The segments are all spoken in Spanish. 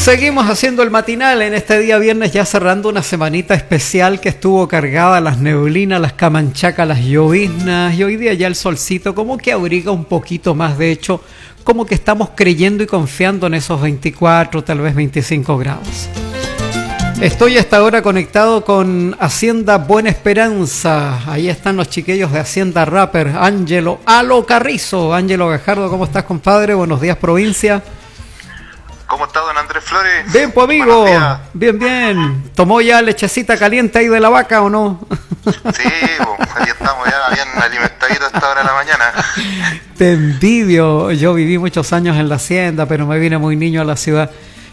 Seguimos haciendo el matinal en este día viernes, ya cerrando una semanita especial que estuvo cargada las neblinas, las camanchacas, las lloviznas, y hoy día ya el solcito como que abriga un poquito más. De hecho, como que estamos creyendo y confiando en esos 24, tal vez 25 grados. Estoy hasta ahora conectado con Hacienda Buena Esperanza. Ahí están los chiquillos de Hacienda Rapper, Ángelo Alo Carrizo. Ángelo Gajardo, ¿cómo estás, compadre? Buenos días, provincia. ¿Cómo está, don Andrés Flores? Bien, pues, amigo. Bien, bien. ¿Tomó ya lechecita caliente ahí de la vaca o no? Sí, pues, aquí estamos ya bien alimentaditos a esta hora de la mañana. Te envidio. Yo viví muchos años en la hacienda, pero me vine muy niño a la ciudad.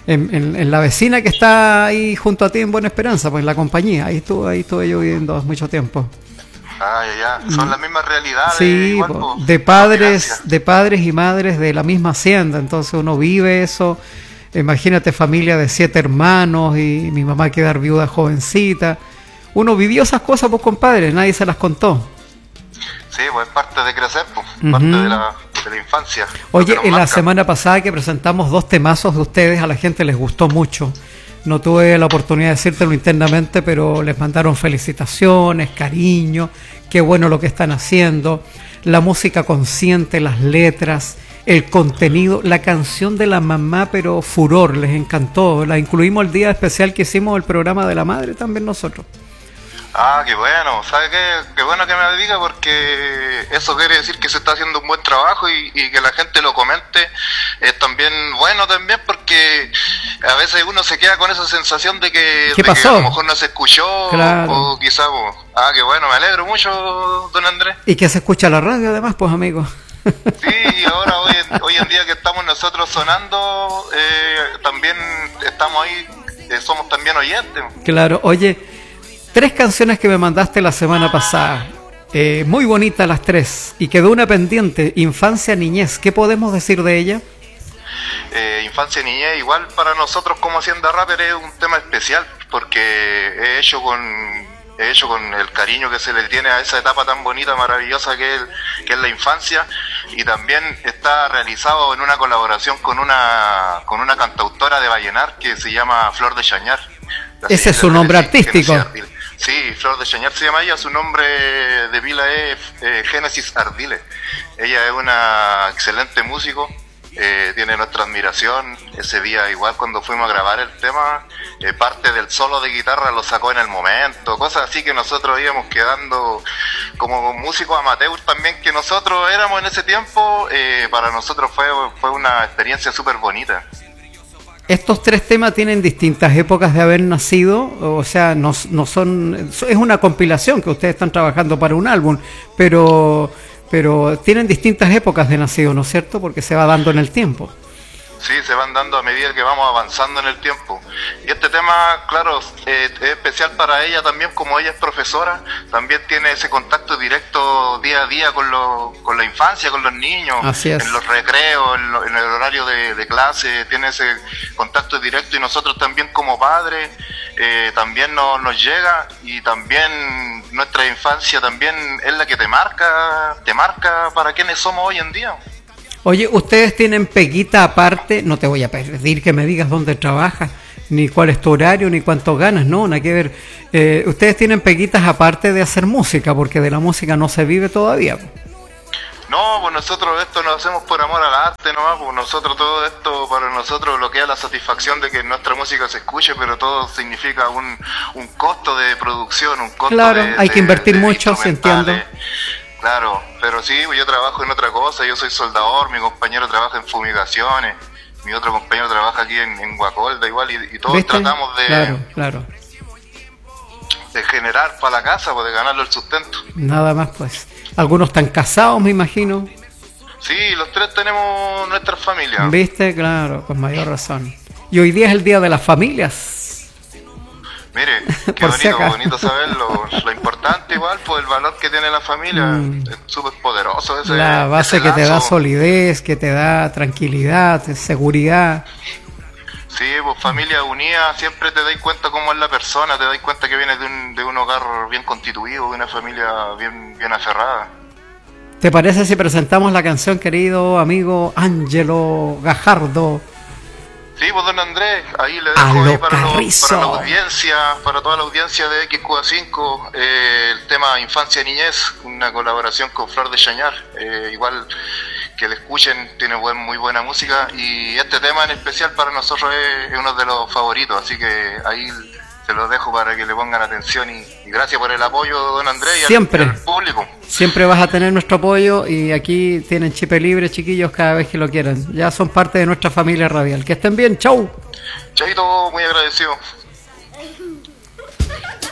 En la vecina que está ahí junto a ti en Buena Esperanza, pues en la compañía. Ahí estuve yo viviendo mucho tiempo. Ah, ya. Son las mismas realidades. Sí, igual, pues, de padres y madres de la misma hacienda. Entonces uno vive eso. Imagínate, familia de 7 hermanos y mi mamá quedar viuda jovencita. Uno vivió esas cosas, pues, compadre, nadie se las contó. Sí, pues es parte de crecer, pues, parte de la infancia. Oye, en la semana pasada que presentamos 2 temazos de ustedes, a la gente les gustó mucho. No tuve la oportunidad de decírtelo internamente, pero les mandaron felicitaciones, cariño, qué bueno lo que están haciendo, la música consciente, las letras, el contenido, la canción de la mamá, pero furor, les encantó. La incluimos el día especial que hicimos el programa de la madre también nosotros. Ah, qué bueno, ¿sabe qué? Qué bueno que me diga, porque eso quiere decir que se está haciendo un buen trabajo y que la gente lo comente es también bueno también, porque a veces uno se queda con esa sensación de que, ¿Qué pasó? Que a lo mejor no se escuchó, claro. O quizás, ah, qué bueno, me alegro mucho, don Andrés. Y que se escucha la radio además, pues, amigo. Sí, y ahora hoy en día que estamos nosotros sonando, también estamos ahí, somos también oyentes. Claro, oye, 3 canciones que me mandaste la semana pasada, muy bonitas las 3, y quedó una pendiente, Infancia, Niñez. ¿Qué podemos decir de ella? Infancia y Niñez, igual para nosotros como Hacienda Rapper es un tema especial, porque he hecho con el cariño que se le tiene a esa etapa tan bonita, maravillosa que es la infancia, y también está realizado en una colaboración con una cantautora de Vallenar que se llama Flor de Chañar. Ese es su nombre artístico. Sí, Flor de Chañar se llama ella, su nombre de pila es Génesis Ardiles. Ella es una excelente músico, tiene nuestra admiración. Ese día igual cuando fuimos a grabar el tema, parte del solo de guitarra lo sacó en el momento, cosas así que nosotros íbamos quedando como músicos amateurs también que nosotros éramos en ese tiempo. Para nosotros fue una experiencia súper bonita. Estos 3 temas tienen distintas épocas de haber nacido, o sea, no son, es una compilación que ustedes están trabajando para un álbum, pero tienen distintas épocas de nacido, ¿no es cierto? Porque se va dando en el tiempo. Sí, se van dando a medida que vamos avanzando en el tiempo. Y este tema, claro, es especial para ella también, como ella es profesora, también tiene ese contacto directo día a día con la infancia, con los niños. Así es. En los recreos, en el horario de clase, tiene ese contacto directo, y nosotros también como padres también nos llega, y también nuestra infancia también es la que te marca para quienes somos hoy en día. Oye, ¿ustedes tienen peguita aparte? No te voy a pedir que me digas dónde trabajas, ni cuál es tu horario, ni cuánto ganas, no, nada que ver. ¿Ustedes tienen peguitas aparte de hacer música? Porque de la música no se vive todavía. No, pues nosotros esto lo hacemos por amor al arte, ¿no? Pues nosotros todo esto, para nosotros lo que es la satisfacción de que nuestra música se escuche, pero todo significa un costo de producción, un costo claro, hay que invertir mucho, se entiende. Claro, pero sí, yo trabajo en otra cosa, yo soy soldador, mi compañero trabaja en fumigaciones, mi otro compañero trabaja aquí en Guacolda igual, y todos ¿viste? Tratamos de, claro, de generar para la casa, pues de ganarlo el sustento. Nada más, pues. Algunos están casados, me imagino. Sí, los 3 tenemos nuestras familias. ¿Viste? Claro, con mayor razón. Y hoy día es el Día de las Familias. Mire, qué bonito saberlo. Lo importante igual, pues el valor que tiene la familia es súper poderoso. La base que te da solidez, que te da tranquilidad, seguridad. Sí, pues familia unida, siempre te das cuenta cómo es la persona, te das cuenta que vienes de un hogar bien constituido, de una familia bien aferrada. ¿Te parece si presentamos la canción, querido amigo Ángelo Gajardo? Sí, pues don Andrés, ahí le A dejo lo ahí para Carrizo. la audiencia, para toda la audiencia de XQA5, el tema Infancia y Niñez, una colaboración con Flor de Chañar, igual que le escuchen, tiene muy buena música, y este tema en especial para nosotros es uno de los favoritos, así que ahí se los dejo para que le pongan atención, y gracias por el apoyo, don Andrés, y Siempre. al público. Siempre vas a tener nuestro apoyo y aquí tienen chip libre, chiquillos, cada vez que lo quieran. Ya son parte de nuestra familia radial. Que estén bien, chau. Chaito, muy agradecido.